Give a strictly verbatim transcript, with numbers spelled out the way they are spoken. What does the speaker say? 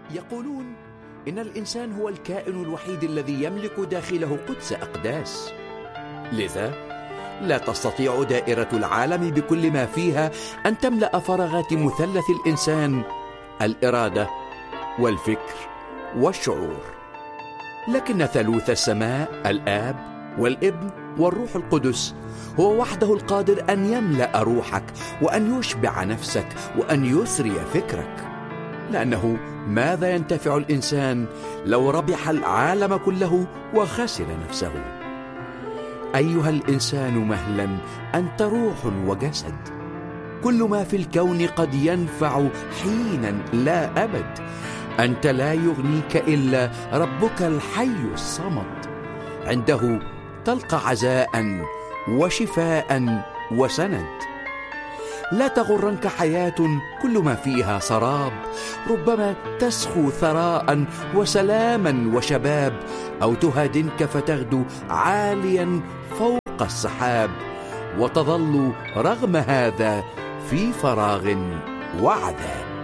يقولون إن الإنسان هو الكائن الوحيد الذي يملك داخله قدس أقداس، لذا لا تستطيع دائرة العالم بكل ما فيها أن تملأ فراغات مثلث الإنسان: الإرادة والفكر والشعور. لكن ثالوث السماء الآب والابن والروح القدس هو وحده القادر أن يملأ روحك وأن يشبع نفسك وأن يثري فكرك. لأنه ماذا ينتفع الإنسان لو ربح العالم كله وخسر نفسه؟ أيها الإنسان مهلا، أنت روح وجسد. كل ما في الكون قد ينفع حينا لا أبد. أنت لا يغنيك إلا ربك الحي الصمد، عنده تلقى عزاء وشفاء وسند. لا تغرنك حياة كل ما فيها سراب، ربما تسخو ثراء وسلاما وشباب، أو تهادنك فتغدو عاليا فوق السحاب، وتظل رغم هذا في فراغ وعذاب.